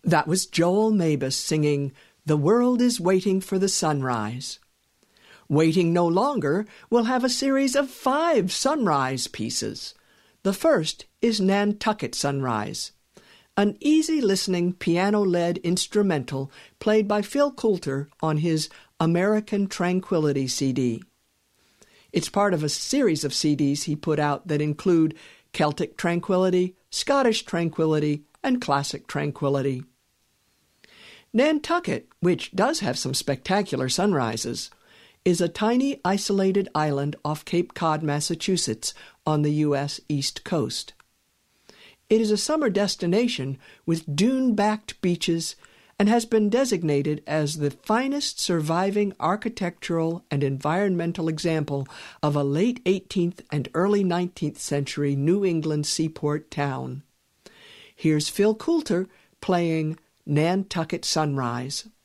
That was Joel Mabus singing "The World is Waiting for the Sunrise." Waiting No Longer will have a series of 5 sunrise pieces. The first is Nantucket Sunrise, an easy-listening piano-led instrumental played by Phil Coulter on his American Tranquility CD. It's part of a series of CDs he put out that include Celtic Tranquility, Scottish Tranquility, and Classic Tranquility. Nantucket, which does have some spectacular sunrises, is a tiny isolated island off Cape Cod, Massachusetts, on the U.S. East Coast. It is a summer destination with dune-backed beaches and has been designated as the finest surviving architectural and environmental example of a late 18th and early 19th century New England seaport town. Here's Phil Coulter playing Nantucket Sunrise.